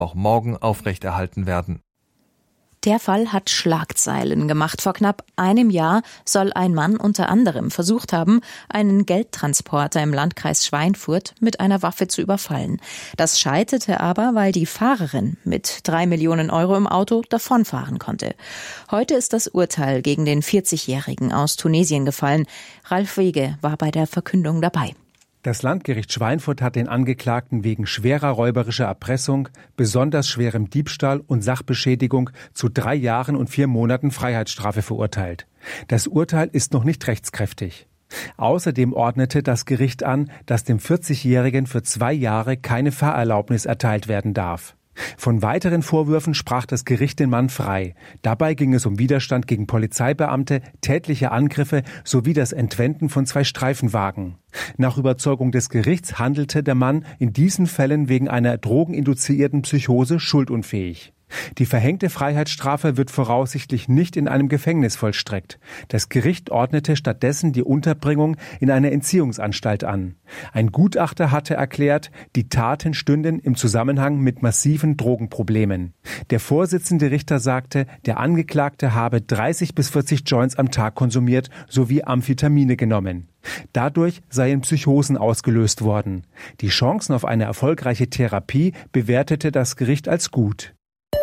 auch morgen aufrechterhalten werden. Der Fall hat Schlagzeilen gemacht. Vor knapp einem Jahr soll ein Mann unter anderem versucht haben, einen Geldtransporter im Landkreis Schweinfurt mit einer Waffe zu überfallen. Das scheiterte aber, weil die Fahrerin mit 3 Millionen Euro im Auto davonfahren konnte. Heute ist das Urteil gegen den 40-Jährigen aus Tunesien gefallen. Ralf Wege war bei der Verkündung dabei. Das Landgericht Schweinfurt hat den Angeklagten wegen schwerer räuberischer Erpressung, besonders schwerem Diebstahl und Sachbeschädigung zu 3 Jahren und 4 Monaten Freiheitsstrafe verurteilt. Das Urteil ist noch nicht rechtskräftig. Außerdem ordnete das Gericht an, dass dem 40-Jährigen für 2 Jahre keine Fahrerlaubnis erteilt werden darf. Von weiteren Vorwürfen sprach das Gericht den Mann frei. Dabei ging es um Widerstand gegen Polizeibeamte, tätliche Angriffe sowie das Entwenden von 2 Streifenwagen. Nach Überzeugung des Gerichts handelte der Mann in diesen Fällen wegen einer drogeninduzierten Psychose schuldunfähig. Die verhängte Freiheitsstrafe wird voraussichtlich nicht in einem Gefängnis vollstreckt. Das Gericht ordnete stattdessen die Unterbringung in einer Entziehungsanstalt an. Ein Gutachter hatte erklärt, die Taten stünden im Zusammenhang mit massiven Drogenproblemen. Der Vorsitzende Richter sagte, der Angeklagte habe 30 bis 40 Joints am Tag konsumiert sowie Amphetamine genommen. Dadurch seien Psychosen ausgelöst worden. Die Chancen auf eine erfolgreiche Therapie bewertete das Gericht als gut.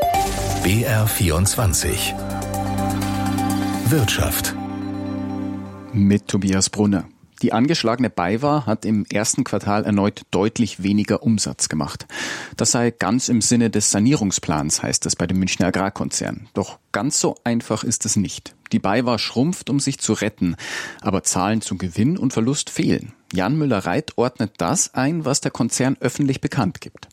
BR24 Wirtschaft mit Tobias Brunner. Die angeschlagene BayWa hat im ersten Quartal erneut deutlich weniger Umsatz gemacht. Das sei ganz im Sinne des Sanierungsplans, heißt es bei dem Münchner Agrarkonzern. Doch ganz so einfach ist es nicht. Die BayWa schrumpft, um sich zu retten, aber Zahlen zu Gewinn und Verlust fehlen. Jan Müller-Reit ordnet das ein, was der Konzern öffentlich bekannt gibt.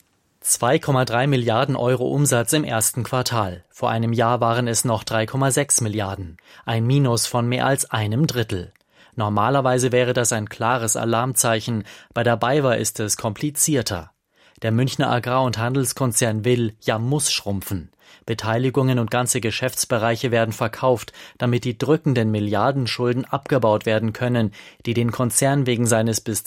2,3 Milliarden Euro Umsatz im ersten Quartal. Vor einem Jahr waren es noch 3,6 Milliarden. Ein Minus von mehr als einem Drittel. Normalerweise wäre das ein klares Alarmzeichen. Bei der BayWa ist es komplizierter. Der Münchner Agrar- und Handelskonzern will, ja muss schrumpfen. Beteiligungen und ganze Geschäftsbereiche werden verkauft, damit die drückenden Milliardenschulden abgebaut werden können, die den Konzern wegen seines bis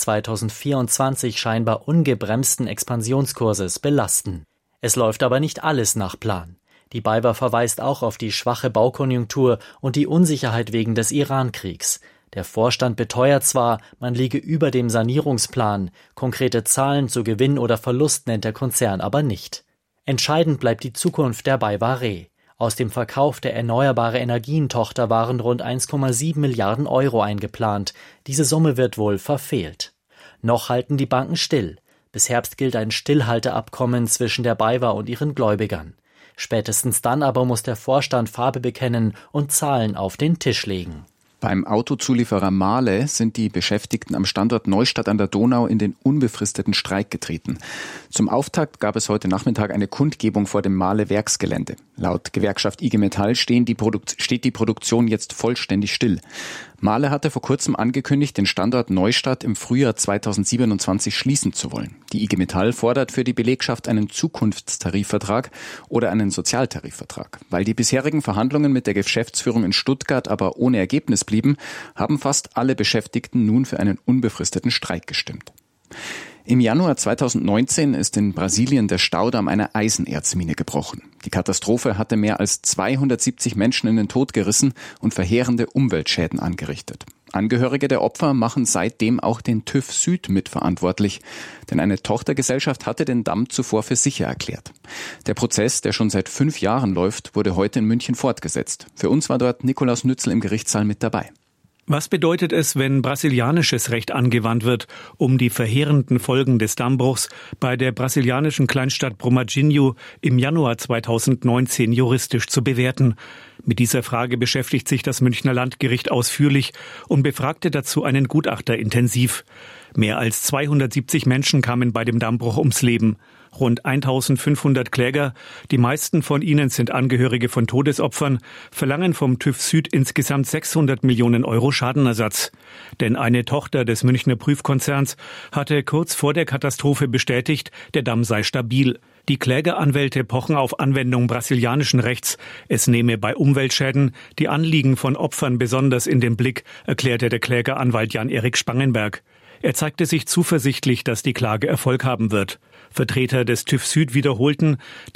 2024 scheinbar ungebremsten Expansionskurses belasten. Es läuft aber nicht alles nach Plan. Die BayWa verweist auch auf die schwache Baukonjunktur und die Unsicherheit wegen des Iran-Kriegs. Der Vorstand beteuert zwar, man liege über dem Sanierungsplan, konkrete Zahlen zu Gewinn oder Verlust nennt der Konzern aber nicht. Entscheidend bleibt die Zukunft der BayWa Re. Aus dem Verkauf der erneuerbare Energien-Tochter waren rund 1,7 Milliarden Euro eingeplant. Diese Summe wird wohl verfehlt. Noch halten die Banken still. Bis Herbst gilt ein Stillhalteabkommen zwischen der BayWa und ihren Gläubigern. Spätestens dann aber muss der Vorstand Farbe bekennen und Zahlen auf den Tisch legen. Beim Autozulieferer Mahle sind die Beschäftigten am Standort Neustadt an der Donau in den unbefristeten Streik getreten. Zum Auftakt gab es heute Nachmittag eine Kundgebung vor dem Mahle-Werksgelände. Laut Gewerkschaft IG Metall steht die Produktion jetzt vollständig still. Mahle hatte vor kurzem angekündigt, den Standort Neustadt im Frühjahr 2027 schließen zu wollen. Die IG Metall fordert für die Belegschaft einen Zukunftstarifvertrag oder einen Sozialtarifvertrag. Weil die bisherigen Verhandlungen mit der Geschäftsführung in Stuttgart aber ohne Ergebnis blieben, haben fast alle Beschäftigten nun für einen unbefristeten Streik gestimmt. Im Januar 2019 ist in Brasilien der Staudamm einer Eisenerzmine gebrochen. Die Katastrophe hatte mehr als 270 Menschen in den Tod gerissen und verheerende Umweltschäden angerichtet. Angehörige der Opfer machen seitdem auch den TÜV Süd mitverantwortlich, denn eine Tochtergesellschaft hatte den Damm zuvor für sicher erklärt. Der Prozess, der schon seit 5 Jahren läuft, wurde heute in München fortgesetzt. Für uns war dort Nikolaus Nützel im Gerichtssaal mit dabei. Was bedeutet es, wenn brasilianisches Recht angewandt wird, um die verheerenden Folgen des Dammbruchs bei der brasilianischen Kleinstadt Brumadinho im Januar 2019 juristisch zu bewerten? Mit dieser Frage beschäftigt sich das Münchner Landgericht ausführlich und befragte dazu einen Gutachter intensiv. Mehr als 270 Menschen kamen bei dem Dammbruch ums Leben. Rund 1500 Kläger, die meisten von ihnen sind Angehörige von Todesopfern, verlangen vom TÜV Süd insgesamt 600 Millionen Euro Schadenersatz. Denn eine Tochter des Münchner Prüfkonzerns hatte kurz vor der Katastrophe bestätigt, der Damm sei stabil. Die Klägeranwälte pochen auf Anwendung brasilianischen Rechts. Es nehme bei Umweltschäden die Anliegen von Opfern besonders in den Blick, erklärte der Klägeranwalt Jan-Erik Spangenberg. Er zeigte sich zuversichtlich, dass die Klage Erfolg haben wird. Vertreter des TÜV Süd wiederholten,